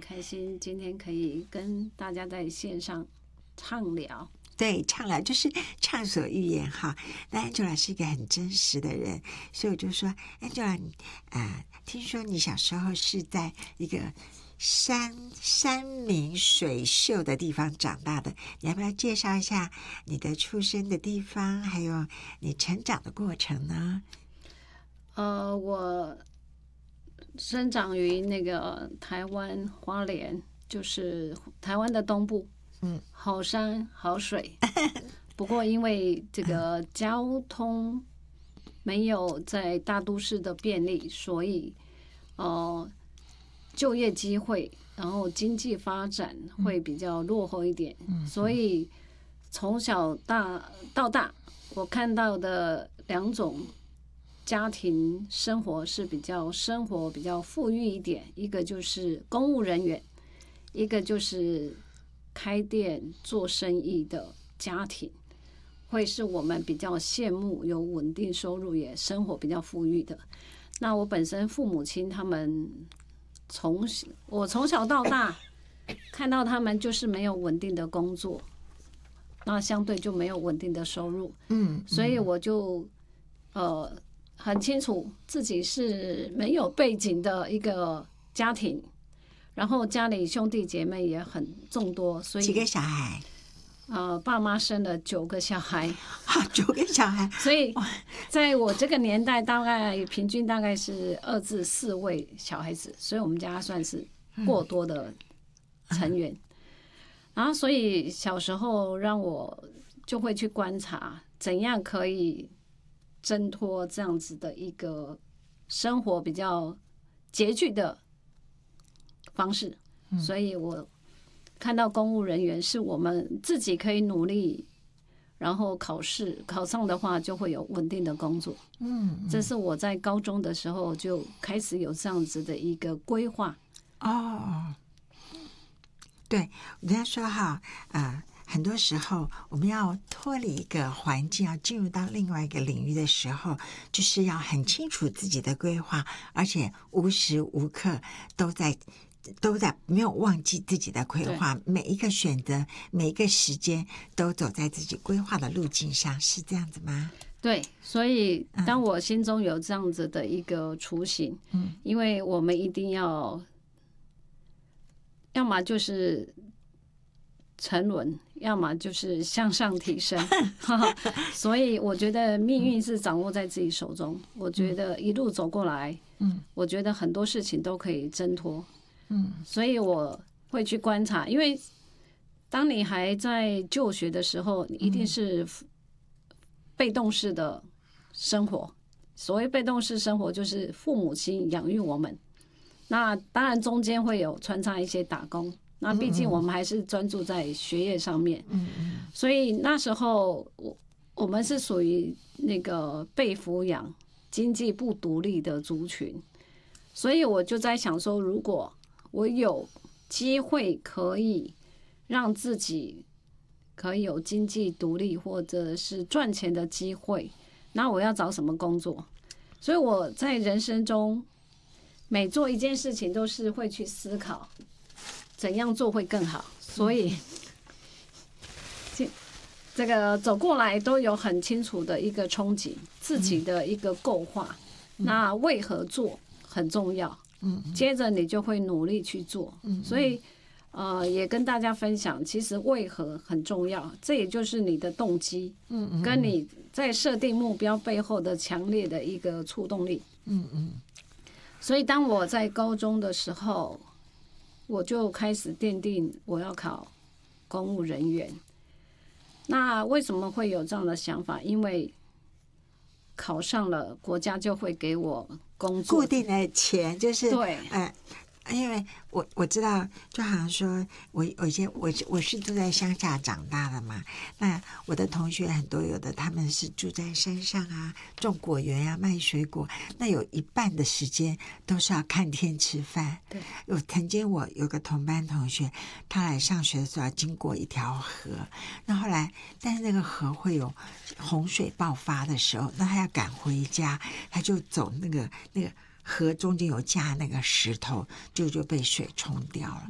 开心今天可以跟大家在线上畅聊。 对，畅聊就是畅所欲言哈。那 Angela 是一个很真实的人，所以我就说 Angela，听说你小时候是在一个山明水秀的地方长大的，你要不要介绍一下你的出生的地方，还有你成长的过程呢？ 我生长于那个台湾花莲，就是台湾的东部。好山好水，不过因为这个交通没有在大都市的便利，所以就业机会，然后经济发展会比较落后一点。所以从小到大，我看到的两种家庭生活是生活比较富裕一点，一个就是公务人员，一个就是开店做生意的家庭，会是我们比较羡慕有稳定收入也生活比较富裕的。那我本身父母亲他们我从小到大看到他们就是没有稳定的工作，那相对就没有稳定的收入。所以我就很清楚自己是没有背景的一个家庭。然后家里兄弟姐妹也很众多，所以几个小孩？ 爸妈生了9个小孩。 9个小孩， 所以在我这个年代，大概平均大概是2至4位小孩子，所以我们家算是过多的成员。然后，所以小时候让我就会去观察，怎样可以挣脱这样子的一个生活比较拮据的方式。所以我看到公务人员是我们自己可以努力，然后考上的话就会有稳定的工作。这是我在高中的时候就开始有这样子的一个规划。 对，人家说哈，很多时候我们要脱离一个环境，要进入到另外一个领域的时候，就是要很清楚自己的规划，而且无时无刻都在没有忘记自己的规划，每一个选择，每一个时间都走在自己规划的路径上，是这样子吗？ 对，所以当我心中有这样子的一个雏形，因为我们一定要么就是沉沦，要么就是向上提升。所以我觉得命运是掌握在自己手中。我觉得一路走过来，我觉得很多事情都可以挣脱。所以我会去观察，因为当你还在就学的时候，你一定是被动式的生活。所谓被动式生活，就是父母亲养育我们。那当然中间会有穿插一些打工，那毕竟我们还是专注在学业上面。所以那时候我们是属于那个被抚养、经济不独立的族群。所以我就在想说，如果我有机会可以让自己可以有经济独立或者是赚钱的机会，那我要找什么工作？所以我在人生中每做一件事情都是会去思考怎样做会更好。所以这个走过来都有很清楚的一个憧憬，自己的一个构画。那为何做很重要，接着你就会努力去做。所以也跟大家分享，其实为何很重要，这也就是你的动机，跟你在设定目标背后的强烈的一个触动力。所以当我在高中的时候，我就开始奠定我要考公务人员。那为什么会有这样的想法？因为考上了，国家就会给我工作固定的钱，就是对， 因为我知道，就好像说我是住在乡下长大的嘛，那我的同学很多，有的他们是住在山上啊，种果园啊，卖水果，那有一半的时间都是要看天吃饭。 对， 曾经我有个同班同学，他来上学的时候要经过一条河，那后来但是那个河会有洪水爆发的时候，那他要赶回家，他就走那个河中间有架那个石头，就被水冲掉了。